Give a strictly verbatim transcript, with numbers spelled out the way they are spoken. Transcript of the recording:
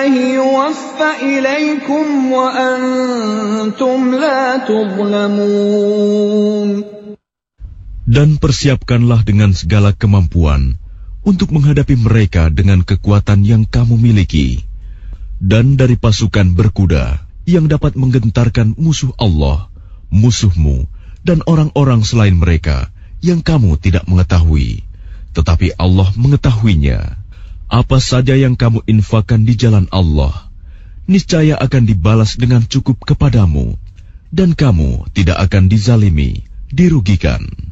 يُوَفَّ إِلَيْكُمْ وَأَنْتُمْ لَا تُظْلَمُونَ. Dan persiapkanlah dengan segala kemampuan untuk menghadapi mereka dengan kekuatan yang kamu miliki, dan dari pasukan berkuda yang dapat menggentarkan musuh Allah, musuhmu, dan orang-orang selain mereka yang kamu tidak mengetahui, tetapi Allah mengetahuinya. Apa saja yang kamu infakkan di jalan Allah, niscaya akan dibalas dengan cukup kepadamu, dan kamu tidak akan dizalimi, dirugikan.